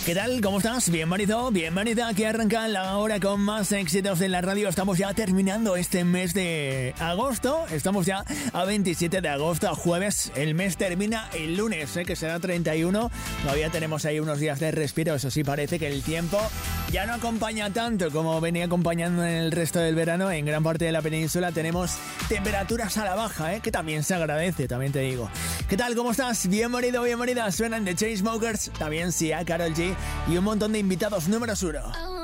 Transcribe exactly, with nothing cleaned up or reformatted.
¿Qué tal? ¿Cómo estás? Bienvenido, bienvenida. Aquí arranca la hora con más éxitos de la radio. Estamos ya terminando este mes de agosto. Estamos ya a veintisiete de agosto, a jueves. El mes termina el lunes, ¿eh? Que será treinta y uno. Todavía tenemos ahí unos días de respiro. Eso sí, parece que el tiempo ya no acompaña tanto como venía acompañando en el resto del verano. En gran parte de la península tenemos temperaturas a la baja, ¿eh? Que también se agradece, también te digo. ¿Qué tal? ¿Cómo estás? Bienvenido, bienvenida. Suenan The Chainsmokers, también sí, a Karol G y un montón de invitados números uno.